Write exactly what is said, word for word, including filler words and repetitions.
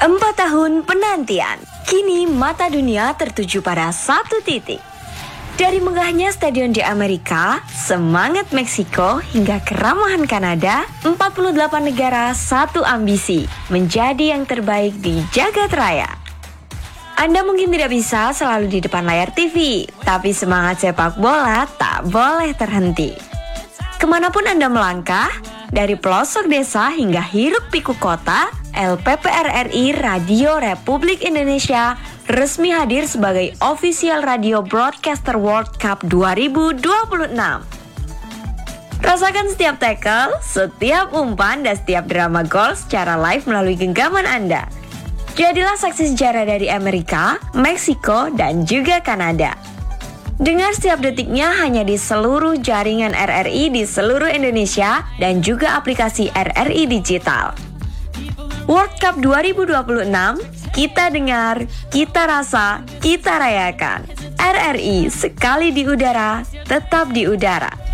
Empat tahun penantian, kini mata dunia tertuju pada satu titik. Dari megahnya stadion di Amerika, semangat Meksiko, hingga keramahan Kanada, empat puluh delapan negara satu ambisi, menjadi yang terbaik di jagat raya. Anda mungkin tidak bisa selalu di depan layar T V, tapi semangat sepak bola tak boleh terhenti. Kemanapun Anda melangkah, dari pelosok desa hingga hiruk pikuk kota, L P P R R I Radio Republik Indonesia resmi hadir sebagai official radio broadcaster World Cup dua ribu dua puluh enam. Rasakan setiap tackle, setiap umpan, dan setiap drama gol secara live melalui genggaman Anda. Jadilah saksi sejarah dari Amerika, Meksiko, dan juga Kanada. Dengar setiap detiknya hanya di seluruh jaringan R R I di seluruh Indonesia dan juga aplikasi R R I Digital. World Cup dua ribu dua puluh enam, kita dengar, kita rasa, kita rayakan. R R I sekali di udara, tetap di udara.